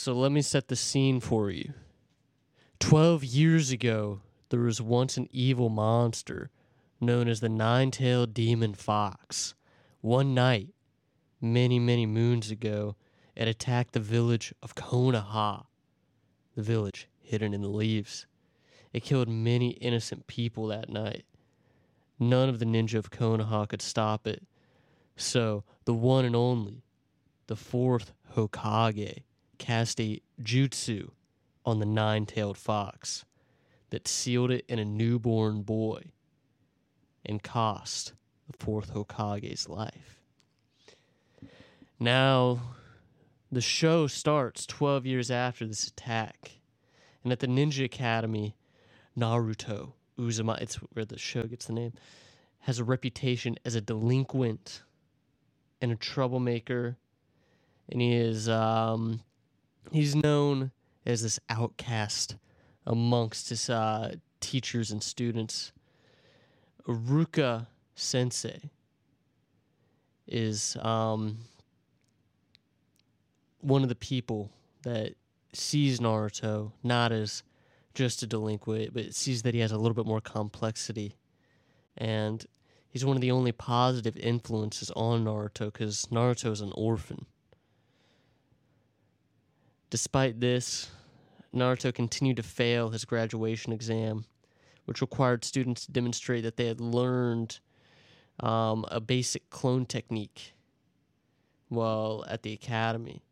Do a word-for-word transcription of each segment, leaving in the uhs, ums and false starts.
So let me set the scene for you. Twelve years ago, there was once an evil monster known as the Nine-Tailed Demon Fox. One night, many, many moons ago, it attacked the village of Konoha, the village hidden in the leaves. It killed many innocent people that night. None of the ninja of Konoha could stop it. So, the one and only, the fourth Hokage, cast a jutsu on the nine-tailed fox that sealed it in a newborn boy and cost the fourth Hokage's life. Now, the show starts twelve years after this attack, and at the Ninja Academy, Naruto Uzumaki, it's where the show gets the name, has a reputation as a delinquent and a troublemaker, and he is um, he's known as this outcast amongst his uh, teachers and students. Iruka Sensei is um, one of the people that sees Naruto not as just a delinquent, but sees that he has a little bit more complexity. And he's one of the only positive influences on Naruto because Naruto is an orphan. Despite this, Naruto continued to fail his graduation exam, which required students to demonstrate that they had learned um, a basic clone technique while at the academy.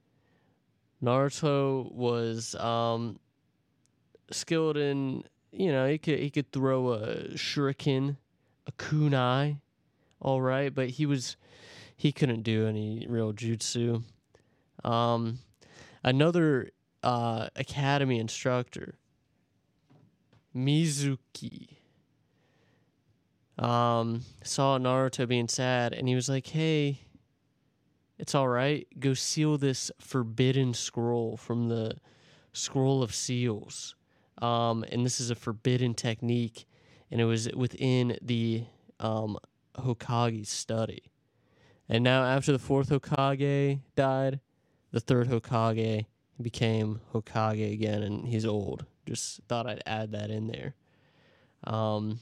Naruto was um, skilled in, you know, he could he could throw a shuriken, a kunai, all right, but he was he couldn't do any real jutsu. Um, another uh, academy instructor, Mizuki, um, saw Naruto being sad, and he was like, "Hey, it's all right. Go seal this forbidden scroll from the Scroll of Seals." Um, and this is a forbidden technique, and it was within the um, Hokage's study. And now, after the fourth Hokage died, the third Hokage became Hokage again, and he's old. Just thought I'd add that in there. Um,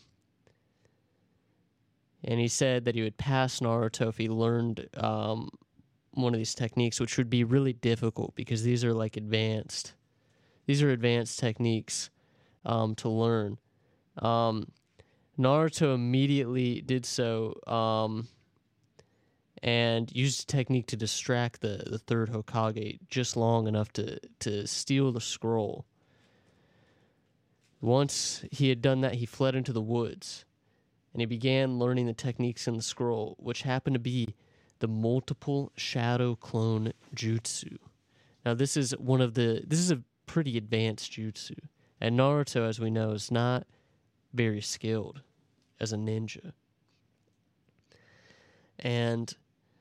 and he said that he would pass Naruto if he learned um, one of these techniques, which would be really difficult because these are like advanced. These are advanced techniques um, to learn. Um, Naruto immediately did so um, and used a technique to distract the, the third Hokage just long enough to, to steal the scroll. Once he had done that, he fled into the woods, and he began learning the techniques in the scroll, which happened to be the multiple shadow clone jutsu. Now, this is one of the, this is a pretty advanced jutsu, and Naruto, as we know, is not very skilled as a ninja. And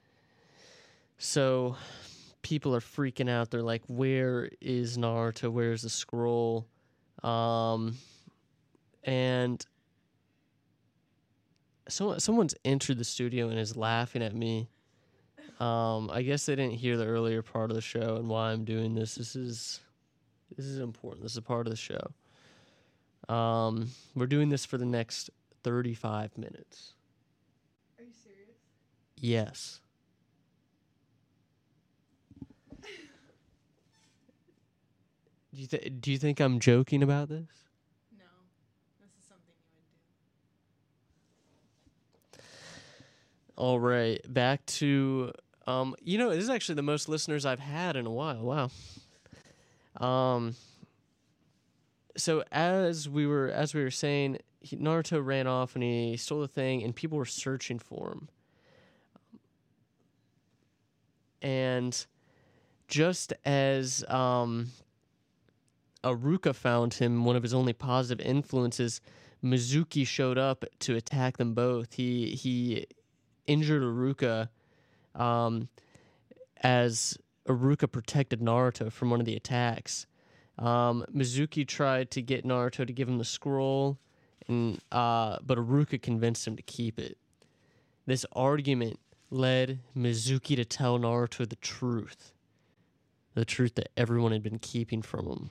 so people are freaking out. They're like, where is Naruto? Where's the scroll? Um, and so someone's entered the studio and is laughing at me. Um, I guess they didn't hear the earlier part of the show and why I'm doing this. This is this is important. This is a part of the show. Um, we're doing this for the next thirty-five minutes. Are you serious? Yes. Do you th- do you think I'm joking about this? No. This is something you would do. All right, back to um, you know, this is actually the most listeners I've had in a while. Wow. Um. So as we were as we were saying, he, Naruto ran off and he stole the thing, and people were searching for him. And just as um, Iruka found him, one of his only positive influences, Mizuki showed up to attack them both. He he injured Iruka um, as Iruka protected Naruto from one of the attacks. Um, Mizuki tried to get Naruto to give him the scroll, and uh, but Iruka convinced him to keep it. This argument led Mizuki to tell Naruto the truth. the truth that everyone had been keeping from him.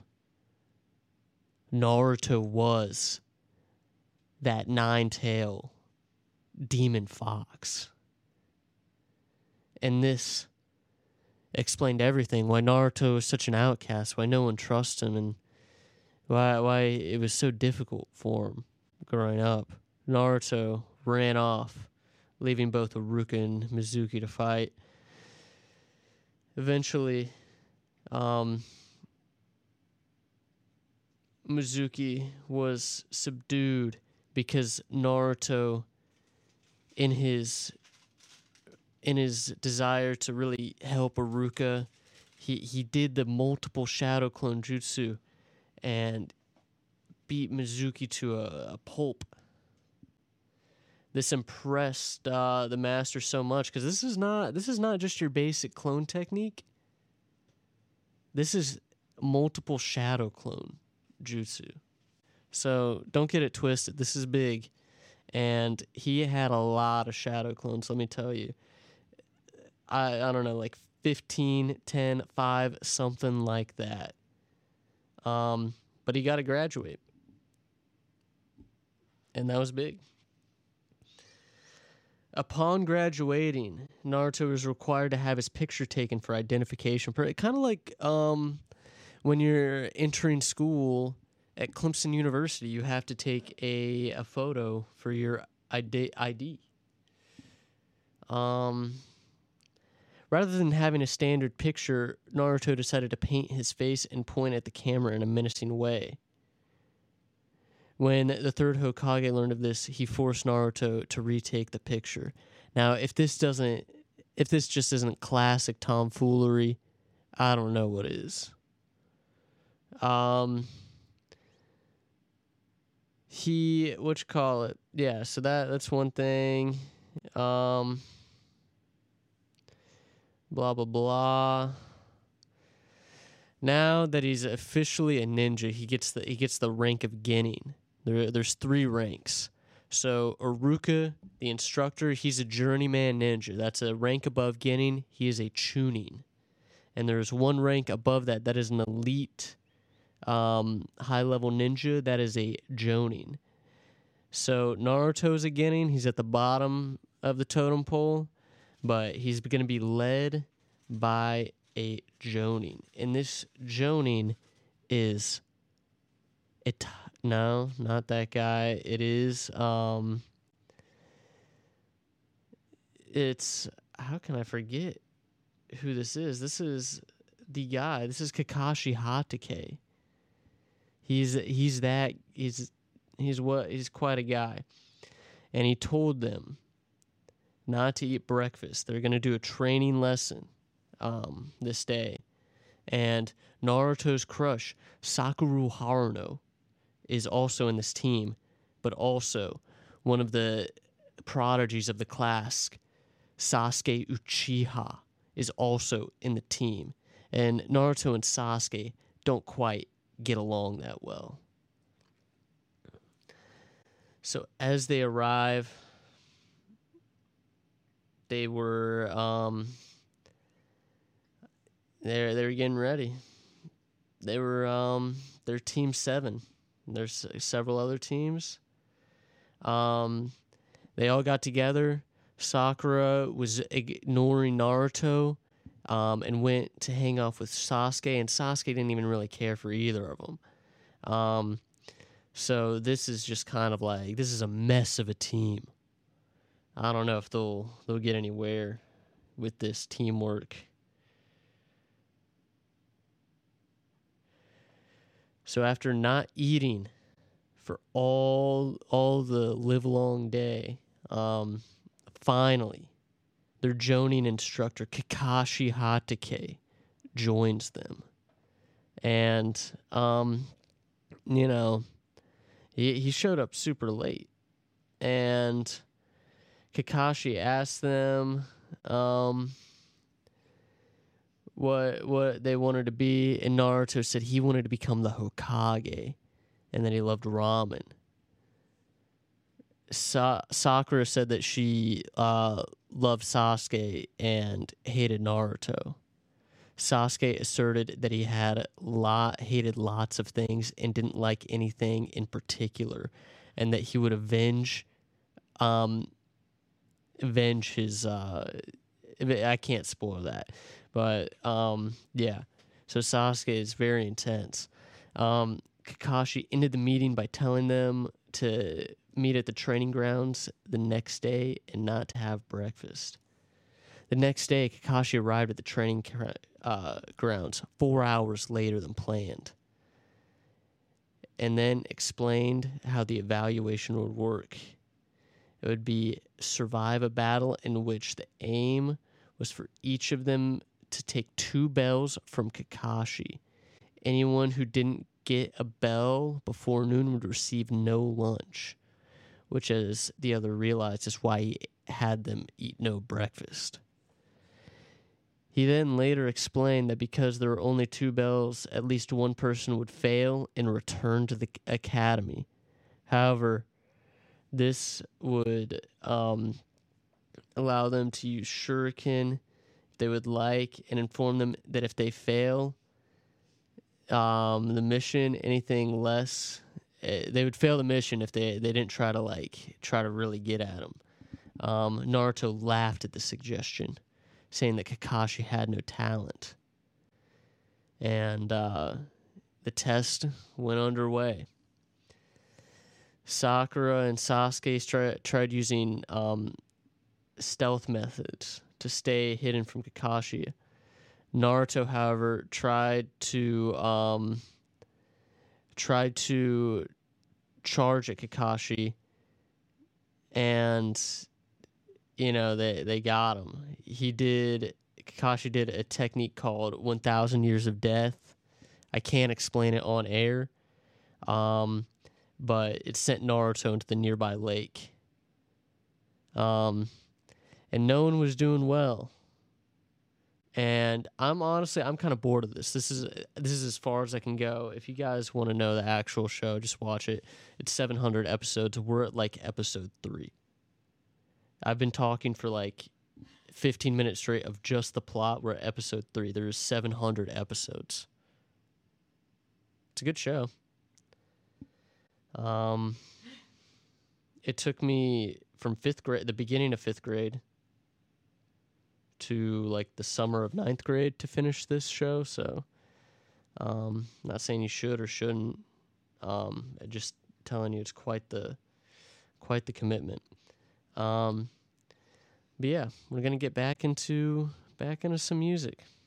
Naruto was that nine-tail demon fox. And this explained everything, why Naruto was such an outcast, why no one trusts him, and why why it was so difficult for him growing up. Naruto ran off, leaving both Iruka and Mizuki to fight. Eventually, um, Mizuki was subdued because Naruto, in his in his desire to really help Iruka, he, he did the multiple shadow clone jutsu and beat Mizuki to a, a pulp. This impressed uh, the master so much because this is not this is not just your basic clone technique. This is multiple shadow clone jutsu. So don't get it twisted. This is big, and he had a lot of shadow clones. Let me tell you, I I don't know, like fifteen, ten, five, something like that. Um, but he got to graduate, and that was big. Upon graduating, Naruto was required to have his picture taken for identification. Kind of like um, when you're entering school at Clemson University, you have to take a, a photo for your I D. Um, rather than having a standard picture, Naruto decided to paint his face and point at the camera in a menacing way. When the third Hokage learned of this, he forced Naruto to retake the picture. Now, if this doesn't, if this just isn't classic tomfoolery, I don't know what is. Um, he, what you call it? Yeah, so that that's one thing. Um, blah blah blah. Now that he's officially a ninja, he gets the he gets the rank of Genin. There, there's three ranks. So Iruka, the instructor, he's a journeyman ninja. That's a rank above Genin. He is a Chunin. And there's one rank above that that is an elite um, high-level ninja. That is a Jonin. So Naruto's a Genin. He's at the bottom of the totem pole, but he's going to be led by a Jonin. And this Jonin is... it. No, not that guy. It is, um, it's, how can I forget who this is? This is the guy. This is Kakashi Hatake. He's, he's that, he's, he's what, he's quite a guy. And he told them not to eat breakfast. They're going to do a training lesson, um, this day. And Naruto's crush, Sakura Haruno, is also in this team, but also one of the prodigies of the class, Sasuke Uchiha, is also in the team. And Naruto and Sasuke don't quite get along that well. So as they arrive, they were um, they're they're getting ready. They were um, they're team seven. There's several other teams. Um, they all got together. Sakura was ignoring Naruto um, and went to hang off with Sasuke, and Sasuke didn't even really care for either of them. Um, so this is just kind of like, this is a mess of a team. I don't know if they'll they'll get anywhere with this teamwork. So after not eating for all all the livelong day, um, finally, their Jonin instructor, Kakashi Hatake, joins them. And, um, you know, he, he showed up super late. And Kakashi asked them... Um, what what they wanted to be, and Naruto said he wanted to become the Hokage, and that he loved ramen. Sa- Sakura said that she uh, loved Sasuke and hated Naruto. Sasuke asserted that he had lot hated lots of things and didn't like anything in particular, and that he would avenge, um, avenge his. Uh, I can't spoil that, but um, yeah. So Sasuke is very intense. Um, Kakashi ended the meeting by telling them to meet at the training grounds the next day and not to have breakfast. The next day, Kakashi arrived at the training uh, grounds four hours later than planned, and then explained how the evaluation would work. It would be survive a battle in which the aim was for each of them to take two bells from Kakashi. Anyone who didn't get a bell before noon would receive no lunch, which, as the other realized, is why he had them eat no breakfast. He then later explained that because there were only two bells, at least one person would fail and return to the academy. However, this would um, allow them to use shuriken if they would like, and inform them that if they fail um, the mission, anything less, uh, they would fail the mission if they, they didn't try to like try to really get at him. Um, Naruto laughed at the suggestion, saying that Kakashi had no talent. And uh, the test went underway. Sakura and Sasuke try, tried using um, stealth methods to stay hidden from Kakashi. Naruto, however, tried to um, tried to charge at Kakashi, and you know they they got him. He did Kakashi did a technique called one thousand Years of Death. I can't explain it on air, um, but it sent Naruto into the nearby lake. Um, and no one was doing well. And I'm honestly, I'm kind of bored of this. This is this is as far as I can go. If you guys want to know the actual show, just watch it. It's seven hundred episodes. We're at like episode three. I've been talking for like fifteen minutes straight of just the plot. We're at episode three. There's seven hundred episodes. It's a good show. Um, it took me from fifth grade, the beginning of fifth grade, to like the summer of ninth grade to finish this show. So, um, not saying you should or shouldn't. Um, just telling you it's quite the, quite the commitment. Um, but yeah, we're gonna get back into back into some music.